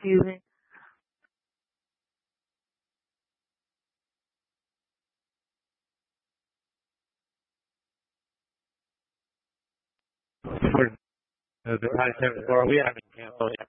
Excuse me. For the high temperature, we haven't canceled